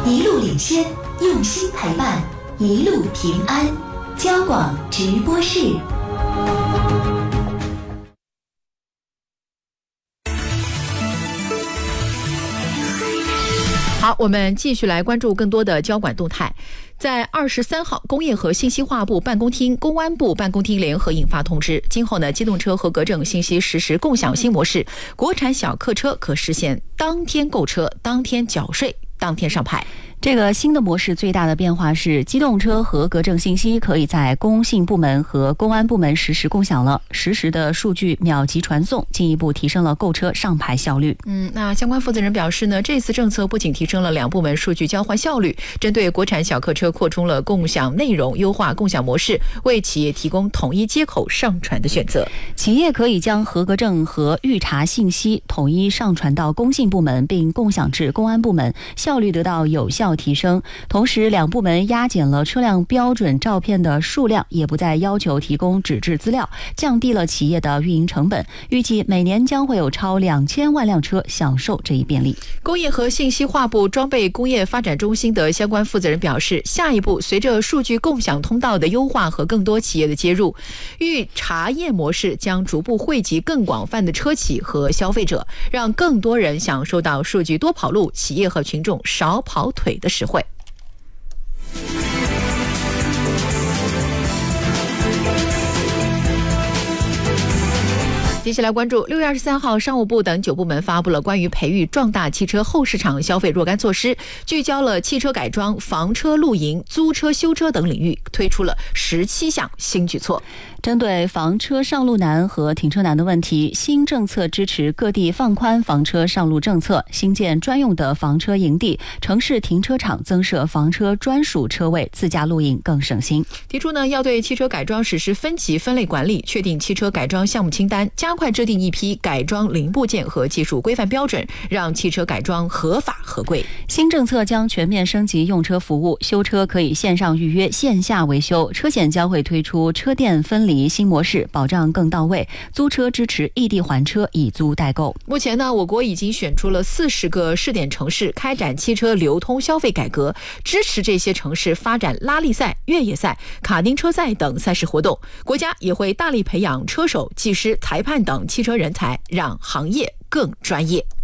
一路领先，用心陪伴，一路平安。交广直播室。 好，我们继续来关注更多的交管动态。在23号，工业和信息化部办公厅、公安部办公厅联合印发通知，今后呢，机动车合格证信息实施共享新模式，国产小客车可实现当天购车、当天缴税、当天上牌。 这个新的模式最大的变化是，机动车合格证信息可以在工信部门和公安部门实时共享了，实时的数据秒级传送，进一步提升了购车上牌效率。 那相关负责人表示呢，这次政策不仅提升了两部门数据交换效率，针对国产小客车扩充了共享内容，优化共享模式，为企业提供统一接口上传的选择。 企业可以将合格证和预查信息统一上传到工信部门，并共享至公安部门，效率得到有效提升。同时，两部门压减了车辆标准照片的数量，也不再要求提供纸质资料，降低了企业的运营成本。预计每年将会有超2000万辆车享受这一便利。 工业和信息化部装备工业发展中心的相关负责人表示，下一步随着数据共享通道的优化和更多企业的接入，预查验模式将逐步惠及更广泛的车企和消费者，让更多人享受到数据多跑路，企业和群众少跑腿的实惠。接下来关注6月23号，商务部等9部门发布了关于培育壮大汽车后市场消费若干措施，聚焦了汽车改装、房车露营、租车修车等领域，推出了17项新举措。 针对房车上路难和停车难的问题，新政策支持各地放宽房车上路政策，新建专用的房车营地，城市停车场增设房车专属车位，自驾露营更省心。 提出呢，要对汽车改装实施分级分类管理，确定汽车改装项目清单，加快制定一批改装零部件和技术规范标准，让汽车改装合法合规。 新政策将全面升级用车服务，修车可以线上预约，线下维修，车险将会推出车店分离新模式，保障更到位。租车支持异地还车，以租代购。 目前呢，我国已经选出了40个试点城市，开展汽车流通消费改革，支持这些城市发展拉力赛、越野赛、卡丁车赛等赛事活动。国家也会大力培养车手、技师、裁判等汽车人才，让行业更专业。